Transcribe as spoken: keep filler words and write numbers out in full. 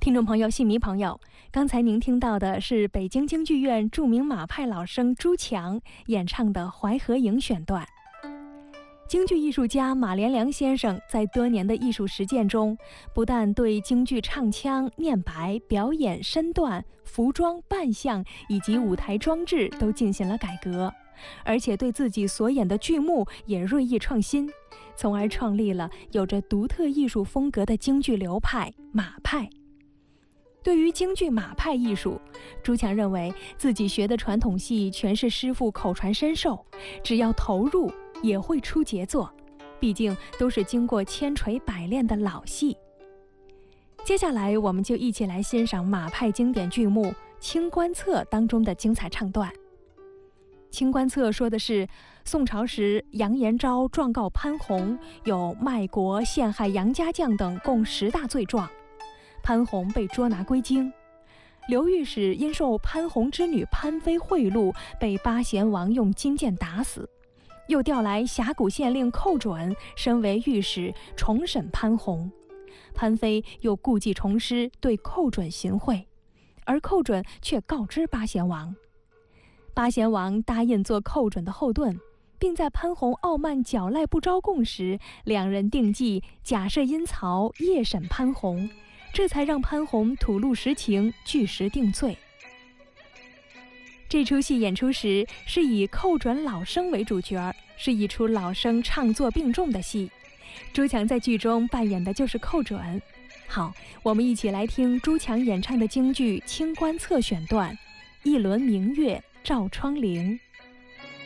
听众朋友、戏迷朋友，刚才您听到的是北京京剧院著名马派老生朱强演唱的《淮河营》选段。京剧艺术家马连良先生在多年的艺术实践中，不但对京剧唱腔、念白、表演、身段、服装、扮相以及舞台装置都进行了改革，而且对自己所演的剧目也锐意创新，从而创立了有着独特艺术风格的京剧流派马派。对于京剧马派艺术，朱强认为自己学的传统戏全是师傅口传身授，只要投入也会出杰作，毕竟都是经过千锤百炼的老戏。接下来我们就一起来欣赏马派经典剧目《清官侧》当中的精彩唱段。《清官侧》说的是宋朝时杨延昭状告潘洪有卖国陷害杨家将等共十大罪状，潘洪被捉拿归京。刘御史因受潘洪之女潘妃贿赂，被八贤王用金剑打死，又调来峡谷县令寇准身为御史重审潘洪。潘妃又故技重施，对寇准行贿，而寇准却告知八贤王。八贤王答应做寇准的后盾，并在潘洪傲慢狡赖不招供时，两人定计假设阴曹夜审潘洪，这才让潘洪吐露实情，据实定罪。这出戏演出时是以寇准老生为主角，是一出老生唱作并重的戏。朱强在剧中扮演的就是寇准。好，我们一起来听朱强演唱的京剧《清官侧》选段：一轮明月照窗棂。